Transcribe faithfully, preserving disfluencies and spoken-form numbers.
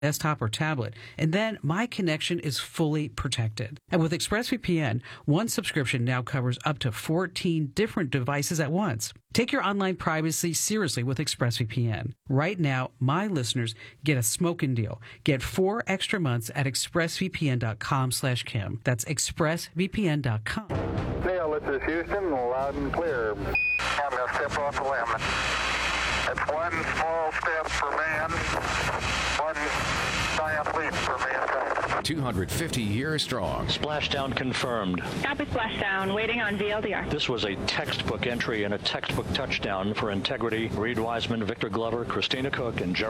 desktop or tablet, and then my connection is fully protected. And with ExpressVPN, one subscription now covers up to fourteen different devices at once. Take your online privacy seriously with ExpressVPN. Right now, my listeners get a smoking deal. Get four extra months at expressvpn.com slash Kim. That's expressvpn dot com. Neil, this is Houston, loud and clear. I'm going to step off the limb. It's one small step for man, one giant leap for mankind. two hundred fifty years strong. Splashdown confirmed. Copy splashdown, waiting on V L D R. This was a textbook entry and a textbook touchdown for integrity. Reed Wiseman, Victor Glover, Christina Cook, and Jerry